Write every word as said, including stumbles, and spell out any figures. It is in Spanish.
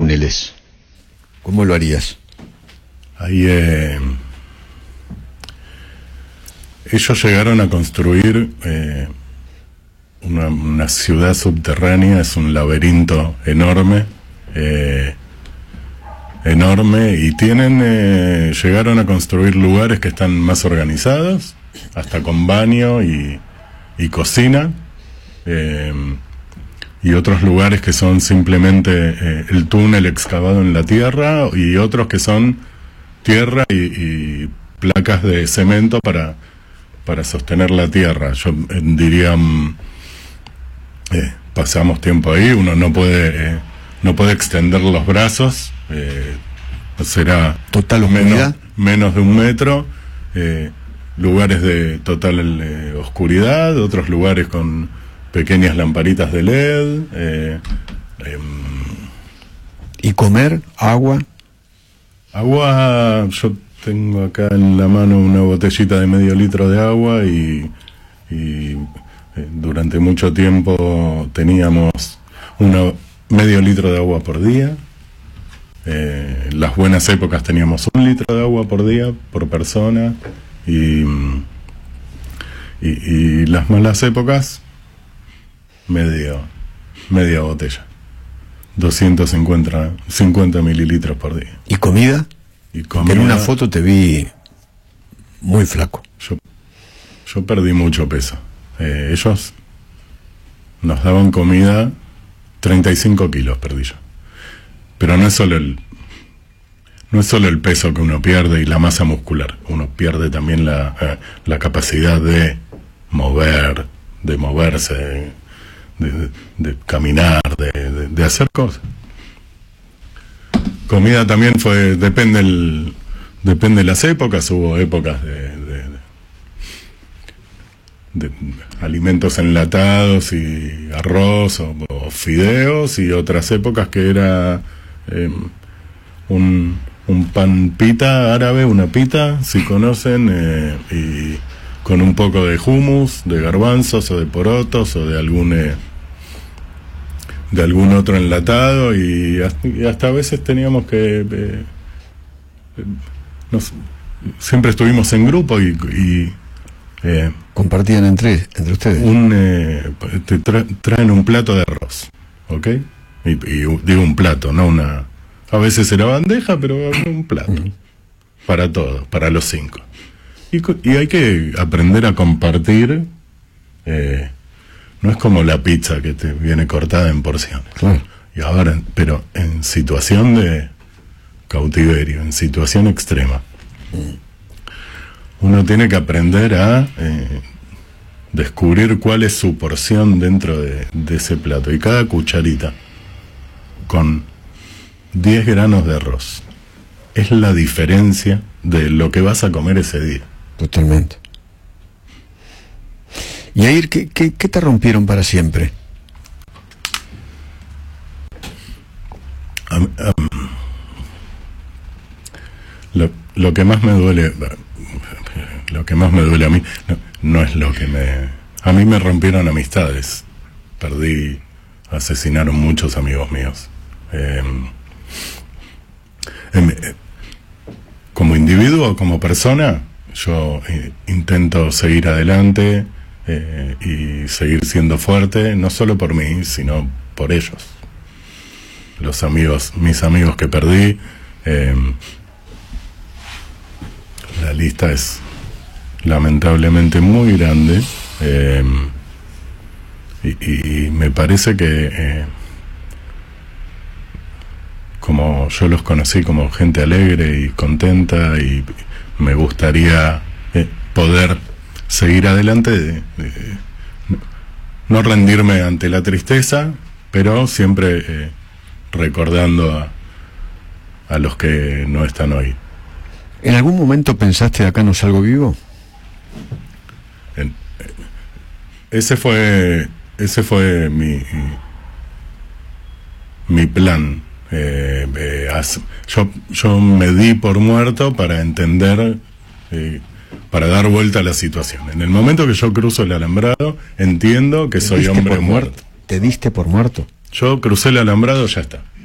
túneles. ¿Cómo lo harías? Ahí eh, ellos llegaron a construir eh, una, una ciudad subterránea, es un laberinto enorme, eh, enorme, y tienen, eh, llegaron a construir lugares que están más organizados, hasta con baño y, y cocina, eh, y otros lugares que son simplemente eh, el túnel excavado en la tierra, y otros que son tierra y, y placas de cemento para, para sostener la tierra. Yo eh, diría, eh, pasamos tiempo ahí, uno no puede, eh, no puede extender los brazos, eh, será total menos, menos de un metro, eh, lugares de total eh, oscuridad, otros lugares con pequeñas lamparitas de L E D. Eh, eh, ¿Y comer? ¿Agua? Agua, yo tengo acá en la mano una botellita de medio litro de agua, y, y eh, durante mucho tiempo teníamos una, medio litro de agua por día. Eh, las buenas épocas teníamos un litro de agua por día, por persona, y, y, y las malas épocas, medio, media botella. doscientos cincuenta mililitros por día. ¿Y comida? Y comida, en una foto te vi muy flaco. Yo, yo perdí mucho peso. Eh, ellos nos daban comida, treinta y cinco kilos perdí yo. Pero no es solo el no es solo el peso que uno pierde y la masa muscular. Uno pierde también la, eh, la capacidad de mover, de moverse, de, de, de caminar, de, de, de hacer cosas. Comida también fue, depende el, depende de las épocas. Hubo épocas de, de, de, de alimentos enlatados y arroz o, o fideos, y otras épocas que era eh, un, un pan pita árabe, una pita, si conocen, eh, y con un poco de hummus, de garbanzos o de porotos o de algún eh, de algún otro enlatado, y hasta, y hasta a veces teníamos que eh, eh, nos, siempre estuvimos en grupo y, y eh, compartían entre entre ustedes. Un eh, te tra, traen un plato de arroz, ¿ok? Y, y digo un plato, no una. A veces era bandeja, pero un plato uh-huh. para todos, para los cinco. Y, y hay que aprender a compartir. Eh, no es como la pizza que te viene cortada en porciones. Claro. Y ahora, pero en situación de cautiverio, en situación extrema, uno tiene que aprender a eh, descubrir cuál es su porción dentro de, de ese plato. Y cada cucharita con diez granos de arroz es la diferencia de lo que vas a comer ese día. Totalmente. Y Yair, ¿qué, qué, qué te rompieron para siempre? Um, um, lo, lo que más me duele, lo que más me duele a mí, no, no es lo que me... A mí me rompieron amistades. Perdí, asesinaron muchos amigos míos. Eh, eh, como individuo, como persona, yo eh, intento seguir adelante eh, y seguir siendo fuerte, no solo por mí, sino por ellos. Los amigos, mis amigos que perdí, eh, la lista es lamentablemente muy grande, eh, y, y me parece que eh, como yo los conocí como gente alegre y contenta, y me gustaría eh, poder seguir adelante, de, de, no rendirme ante la tristeza, pero siempre eh, recordando a, a los que no están hoy. ¿En algún momento pensaste acá no salgo vivo? En, ese fue ese fue mi mi plan. Eh, eh, as, yo yo me di por muerto para entender, eh, para dar vuelta a la situación. En el momento que yo cruzo el alambrado, entiendo que soy hombre muerto. ¿Te diste por muerto? Yo crucé el alambrado, ya está.